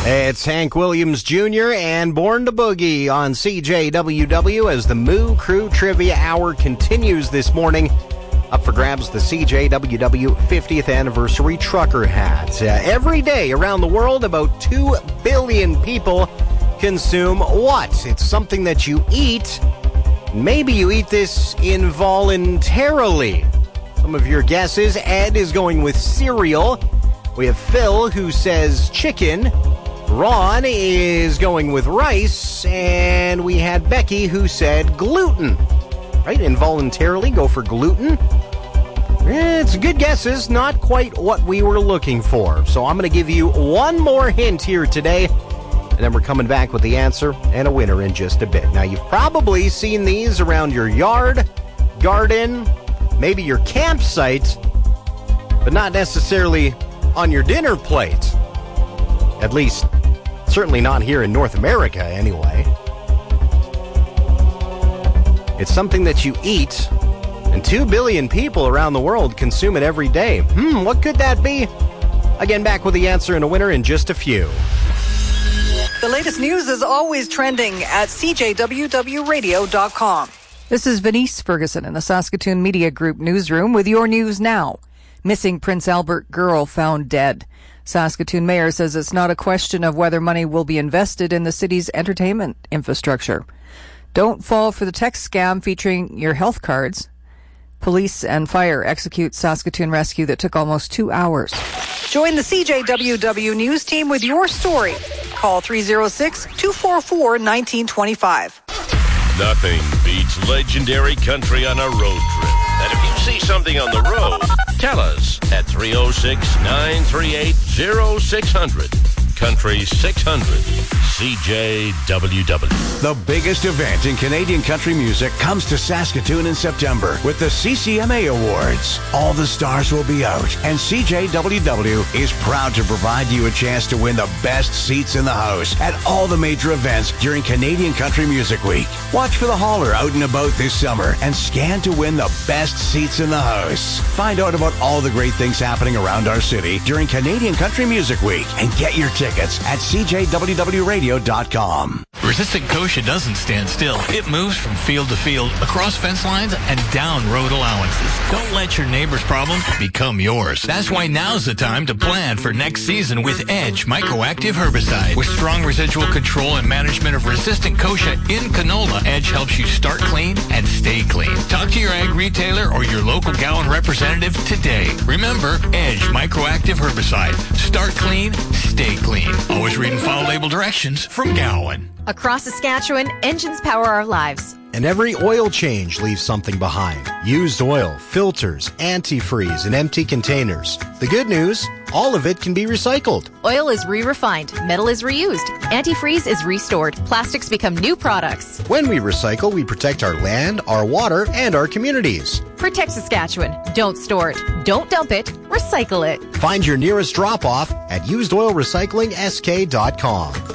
It's Hank Williams Jr. and Born to Boogie on CJWW as the Moo Crew Trivia Hour continues this morning. Up for grabs, the CJWW 50th Anniversary Trucker Hat. Every day around the world, about 2 billion people consume what? It's something that you eat. Maybe you eat this involuntarily. Some of your guesses. Ed is going with cereal. We have Phil, who says chicken. Ron is going with rice, and we had Becky, who said gluten. Right? Involuntarily go for gluten. It's good guesses, not quite what we were looking for. So I'm going to give you one more hint here today, and then we're coming back with the answer and a winner in just a bit. Now, you've probably seen these around your yard, garden, maybe your campsite, but not necessarily on your dinner plate. At least, certainly not here in North America, anyway. It's something that you eat, and 2 billion people around the world consume it every day. What could that be? Again, back with the answer and a winner in just a few. The latest news is always trending at CJWWRadio.com. This is Venice Ferguson in the Saskatoon Media Group newsroom with your news now. Missing Prince Albert girl found dead. Saskatoon Mayor says it's not a question of whether money will be invested in the city's entertainment infrastructure. Don't fall for the text scam featuring your health cards. Police and fire execute Saskatoon rescue that took almost 2 hours. Join the CJWW News team with your story. Call 306-244-1925. Nothing beats legendary country on a road trip. And if you see something on the road, tell us at 306-938-0600. Country 600. CJWW. The biggest event in Canadian country music comes to Saskatoon in September with the CCMA Awards. All the stars will be out, and CJWW is proud to provide you a chance to win the best seats in the house at all the major events during Canadian Country Music Week. Watch for the hauler out and about this summer and scan to win the best seats in the house. Find out about all the great things happening around our city during Canadian Country Music Week and get your tickets at CJWWRadio.com. Resistant Kochia doesn't stand still. It moves from field to field, across fence lines, and down road allowances. Don't let your neighbor's problems become yours. That's why now's the time to plan for next season with Edge Microactive Herbicide. With strong residual control and management of resistant Kochia in canola, Edge helps you start clean and stay clean. Talk to your ag retailer or your local Gowan representative today. Remember, Edge Microactive Herbicide. Start clean, stay clean. Always read and follow label directions from Gowan. Across Saskatchewan, engines power our lives. And every oil change leaves something behind. Used oil, filters, antifreeze, and empty containers. The good news, all of it can be recycled. Oil is re-refined. Metal is reused. Antifreeze is restored. Plastics become new products. When we recycle, we protect our land, our water, and our communities. Protect Saskatchewan. Don't store it. Don't dump it. Recycle it. Find your nearest drop-off at usedoilrecyclingsk.com.